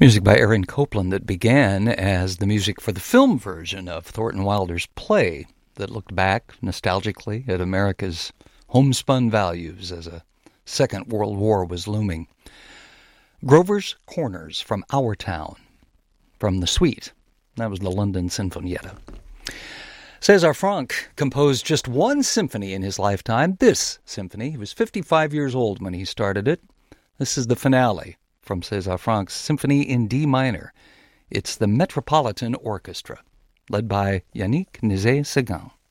Music by Aaron Copland that began as the music for the film version of Thornton Wilder's play that looked back nostalgically at America's homespun values as a Second World War was looming. Grover's Corners from Our Town, from the suite. That was the London Sinfonietta. César Franck composed just one symphony in his lifetime, this symphony. He was 55 years old when he started it. This is the finale from César Franck's Symphony in D minor. It's the Metropolitan Orchestra, led by Yannick Nézet-Séguin.